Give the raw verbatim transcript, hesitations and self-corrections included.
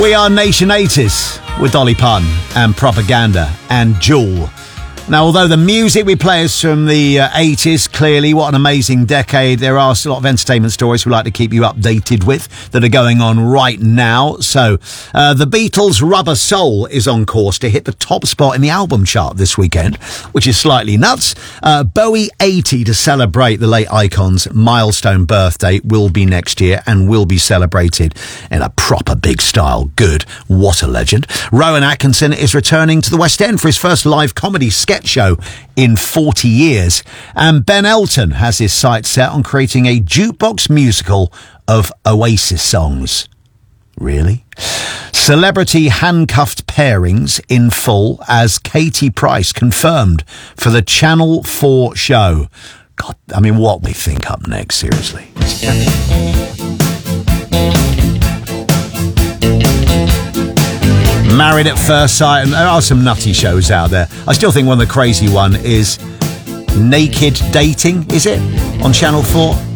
We are Nation eighties with Dolly Parton and Propaganda and Jewel. Now, although the music we play is from the uh, eighties, clearly, what an amazing decade. There are a lot of entertainment stories we like to keep you updated with that are going on right now. So, uh, the Beatles' Rubber Soul is on course to hit the top spot in the album chart this weekend, which is slightly nuts. Uh, Bowie eighty to celebrate the late icon's milestone birthday will be next year and will be celebrated in a proper big style. Good. What a legend. Rowan Atkinson is returning to the West End for his first live comedy sketch show in forty years, and Ben Elton has his sights set on creating a jukebox musical of Oasis songs. Really? Celebrity handcuffed pairings in full as Katie Price confirmed for the Channel four show. God, I mean, what we think up next, seriously. Married at First Sight, and there are some nutty shows out there. I still think one of the crazy one is Naked Dating, is it? On Channel four?